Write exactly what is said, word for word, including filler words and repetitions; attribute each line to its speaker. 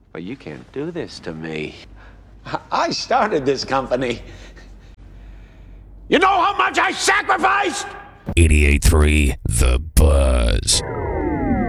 Speaker 1: But you can't do this to me. I started this company. You know how much I sacrificed?
Speaker 2: eighty-eight point three The Buzz.